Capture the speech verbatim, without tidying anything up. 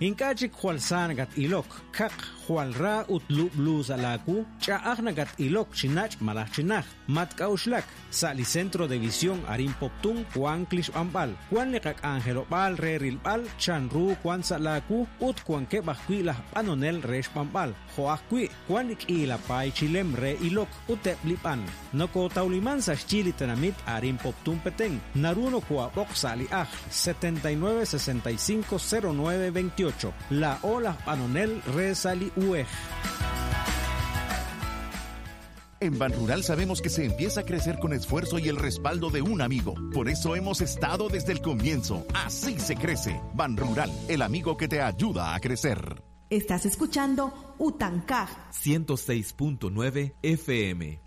Inkachik Jualsan gat ilok, kak Jualra utlu blues alaku, chaagna gat ilok chinach malachinach, matkauslak, sali centro de visión arim poptun, Juan Klish Ambal, Juan lekak Angelo Bal, Reril Bal, Chanru, Juan Salaku, ut Juan Kebakui la Panonel Resh Pambal, Joakui, Juan Ikila Pai Chilem Re ilok, utep lipan, Noko Tauliman sa Chili Tenamit arim poptun peteng, Naruno Kuapok Sali Aj, setenta y nueve sesenta y cinco cero nueve veintiocho, La Ola Panonel Re Sali Uej. En Banrural sabemos que se empieza a crecer con esfuerzo y el respaldo de un amigo. Por eso hemos estado desde el comienzo. Así se crece. Banrural, el amigo que te ayuda a crecer. Estás escuchando Utancaj ciento seis punto nueve F M.